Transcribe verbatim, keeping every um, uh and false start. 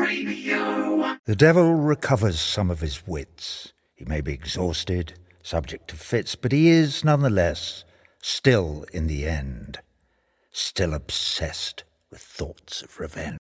Radio. The devil recovers some of his wits. He may be exhausted, subject to fits, but he is, nonetheless, still in the end, still obsessed with thoughts of revenge.